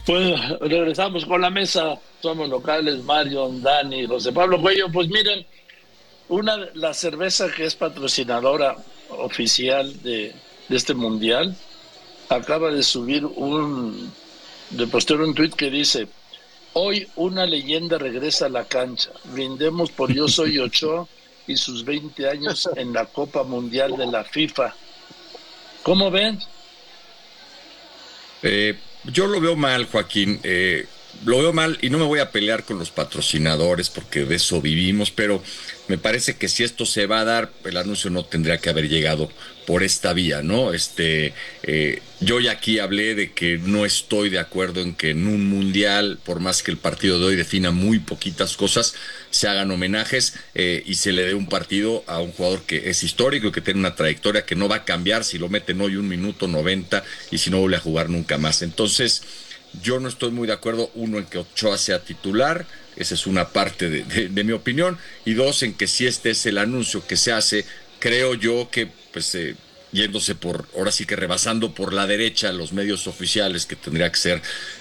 Pues regresamos con la mesa. Somos locales, Mario, Dani, José Pablo Cuello. Pues miren, la cerveza que es patrocinadora oficial de este mundial acaba de de postear un tuit que dice: hoy una leyenda regresa a la cancha. Brindemos por Yo Soy Ochoa y sus 20 años en la Copa Mundial de la FIFA. ¿Cómo ven? Yo lo veo mal, Joaquín. Lo veo mal y no me voy a pelear con los patrocinadores porque de eso vivimos, pero me parece que si esto se va a dar, el anuncio no tendría que haber llegado por esta vía, ¿no? Yo ya aquí hablé de que no estoy de acuerdo en que en un mundial, por más que el partido de hoy defina muy poquitas cosas, se hagan homenajes y se le dé un partido a un jugador que es histórico y que tiene una trayectoria que no va a cambiar si lo meten hoy 1 minuto 90 y si no vuelve a jugar nunca más. Entonces, yo no estoy muy de acuerdo, uno, en que Ochoa sea titular, esa es una parte de mi opinión, y dos, en que si este es el anuncio que se hace, creo yo que, pues, yéndose por, ahora sí que rebasando por la derecha los medios oficiales, que tendría que ser